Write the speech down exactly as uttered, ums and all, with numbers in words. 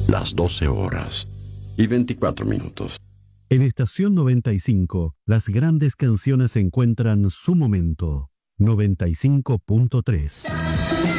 las doce horas y veinticuatro minutos. En Estación noventa y cinco, las grandes canciones encuentran su momento. noventa y cinco punto tres.